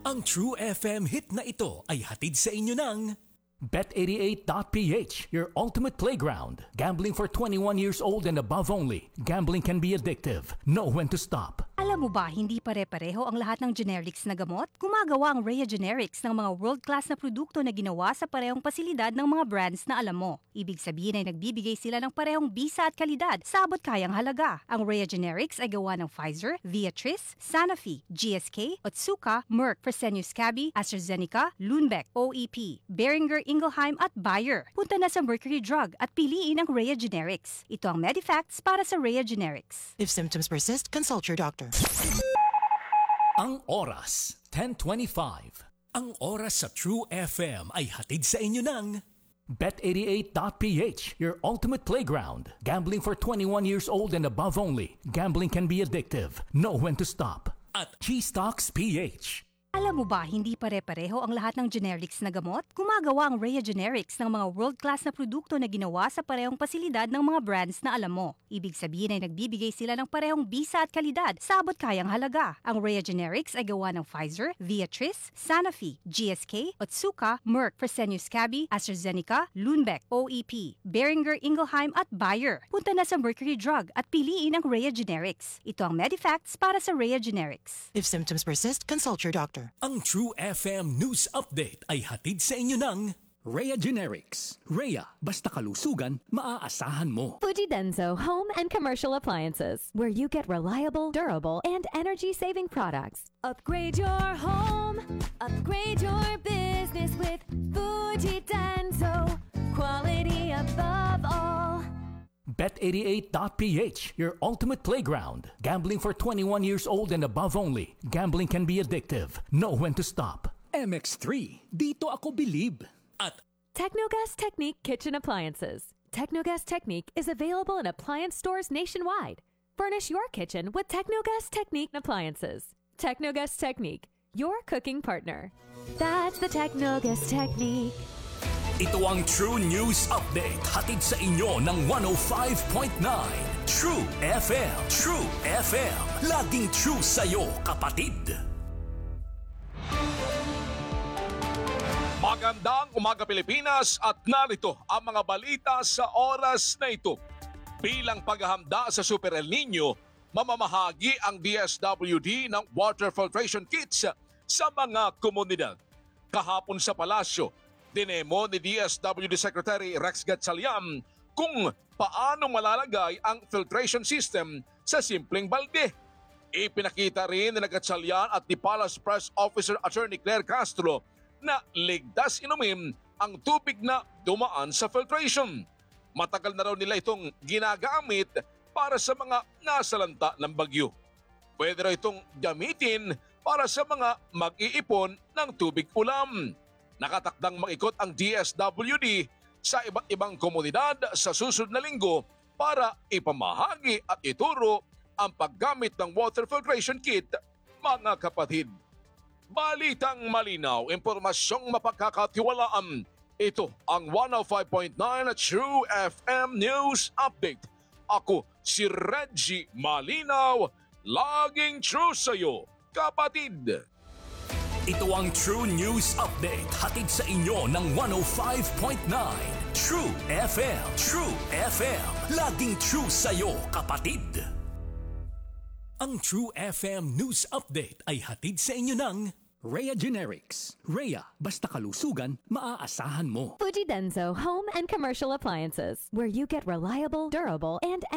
Ang True FM hit na ito ay hatid sa inyo ng Bet88.ph, your ultimate playground. Gambling for 21 years old and above only. Gambling can be addictive. Know when to stop. Alam mo ba, hindi pare-pareho ang lahat ng generics na gamot? Gumagawa ang Rhea Generics ng mga world-class na produkto na ginawa sa parehong pasilidad ng mga brands na alam mo. Ibig sabihin ay nagbibigay sila ng parehong bisa at kalidad sa abot kayang halaga. Ang Rhea Generics ay gawa ng Pfizer, Viatris, Sanofi, GSK, Otsuka, Merck, Fresenius Kabi, AstraZeneca, Lundbeck, OEP, Boehringer Ingelheim at Bayer. Punta na sa Mercury Drug at piliin ang Rhea Generics. Ito ang Medifacts para sa Rhea Generics. If symptoms persist, consult your doctor. Ang oras, 10:25. Ang oras sa True FM ay hatid sa inyo ng Bet88.ph, your ultimate playground. Gambling for 21 years old and above only. Gambling can be addictive. Know when to stop. at G-Stocks PH. Alam mo ba, hindi pare-pareho ang lahat ng generics na gamot? Gumagawa ang Rhea Generics ng mga world-class na produkto na ginawa sa parehong pasilidad ng mga brands na alam mo. Ibig sabihin ay nagbibigay sila ng parehong bisa at kalidad sa abot kayang halaga. Ang Rhea Generics ay gawa ng Pfizer, Viatris, Sanofi, GSK, Otsuka, Merck, Fresenius Kabi, AstraZeneca, Lundbeck, OEP, Boehringer Ingelheim at Bayer. Punta na sa Mercury Drug at piliin ang Rhea Generics. Ito ang Medifacts para sa Rhea Generics. If symptoms persist, consult your doctor. Ang True FM News Update ay hatid sa inyo ng Rhea Generics. Rhea, basta kalusugan, maaasahan mo. Fujidenzo Home and Commercial Appliances, where you get reliable, durable, and energy-saving products. Upgrade your home, upgrade your business with Fujidenzo. Quality above all. Bet88.ph, your ultimate playground. Gambling for 21 years old and above only. Gambling can be addictive. Know when to stop. MX3, dito ako believe. At Technogas Technique Kitchen Appliances. Technogas Technique is available in appliance stores nationwide. Furnish your kitchen with Technogas Technique appliances. Technogas Technique, your cooking partner. That's the Technogas Technique. ito ang True News Update hatid sa inyo ng 105.9 True FM. True FM, laging true sa'yo, kapatid. Magandang umaga Pilipinas at narito ang mga balita sa oras na ito. Bilang paghahanda sa Super El Nino, mamamahagi ang DSWD ng water filtration kits sa mga komunidad. Kahapon sa palasyo, dinemo ni DSWD Secretary Rex Gatchalian kung paano malalagay ang filtration system sa simpleng balde. Ipinakita rin ni Gatchalian at ni Palace Press Officer Attorney Claire Castro na ligtas inumin ang tubig na dumaan sa filtration. Matagal na raw nila itong ginagamit para sa mga nasalanta ng bagyo. Pwede raw itong gamitin para sa mga mag-iipon ng tubig ulam. Nakatakdang mag-ikot ang DSWD sa iba't ibang komunidad sa susunod na linggo para ipamahagi at ituro ang paggamit ng water filtration kit, mga kapatid. Balitang malinaw, impormasyong mapagkakatiwalaan. Ito ang 105.9 True FM News Update. Ako si Reggie Malinaw, laging true sa'yo, kapatid. Ito ang True News Update hatid sa inyo ng 105.9 True FM. True FM, laging true sa'yo, kapatid. Ang True FM News Update ay hatid sa inyo ng Rhea Generics. Rhea, basta kalusugan, maaasahan mo. Fujidenzo Home and Commercial Appliances, where you get reliable, durable, and